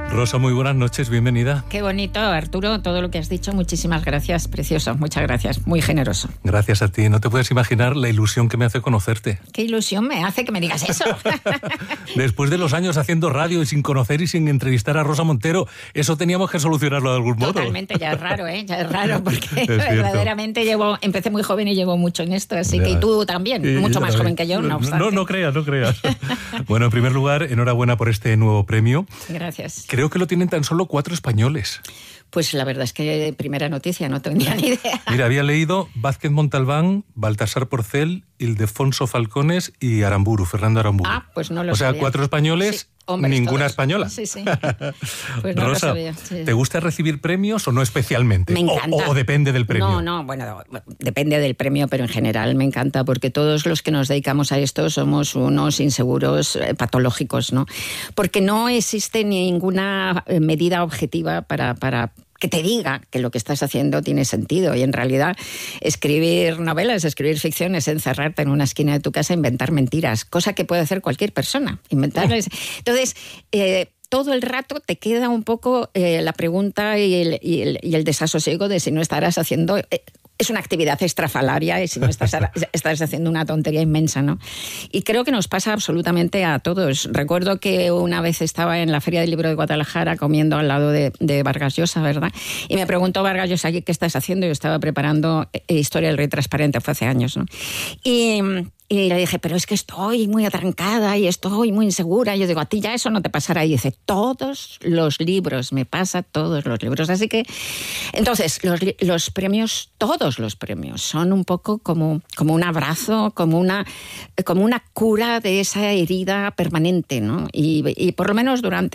Rosa, muy buenas noches, bienvenida. Qué bonito, Arturo, todo lo que has dicho. Muchísimas gracias, precioso. Muchas gracias, muy generoso. Gracias a ti. No te puedes imaginar la ilusión que me hace conocerte. ¿Qué ilusión me hace que me digas eso? Después de los años haciendo radio y sin conocer y sin entrevistar a Rosa Montero, eso teníamos que solucionarlo de algún modo. Totalmente, ya es raro, ¿eh? Ya es raro porque verdaderamente empecé muy joven y llevo mucho en esto, así que y tú también, mucho más joven que yo, no obstante. No creas. Bueno, en primer lugar, enhorabuena por este nuevo premio. Gracias. Creo que lo tienen tan solo 4 españoles. Pues la verdad es que primera noticia, no tenía ni idea. Mira, había leído Vázquez Montalbán, Baltasar Porcel, Ildefonso Falcones y Aramburu, Fernando Aramburu. Ah, pues no lo sabía. O sea, sabía. 4 españoles, sí, hombres, ninguna todos. Española. Sí. Pues no Rosa, lo sabía. Sí. ¿Te gusta recibir premios o no especialmente? Me encanta. ¿O depende del premio? No, bueno, depende del premio, pero en general me encanta, porque todos los que nos dedicamos a esto somos unos inseguros patológicos, ¿no? Porque no existe ninguna medida objetiva para que te diga que lo que estás haciendo tiene sentido. Y en realidad escribir novelas, escribir ficción es encerrarte en una esquina de tu casa e inventar mentiras, cosa que puede hacer cualquier persona. Inventarlas. Entonces, todo el rato te queda un poco la pregunta y el desasosiego de si no estarás haciendo... Es una actividad estrafalaria y si no estás haciendo una tontería inmensa, ¿no? Y creo que nos pasa absolutamente a todos. Recuerdo que una vez estaba en la Feria del Libro de Guadalajara comiendo al lado de Vargas Llosa, ¿verdad? Y me preguntó Vargas Llosa, ¿qué estás haciendo? Yo estaba preparando Historia del Rey Transparente, fue hace años, ¿no? Y le dije, pero es que estoy muy atrancada y estoy muy insegura. Y yo digo, a ti ya eso no te pasará. Y dice, todos los libros, me pasa todos los libros. Así que, entonces, los premios, todos los premios, son un poco como un abrazo, como una cura de esa herida permanente, ¿no? Y por lo menos durante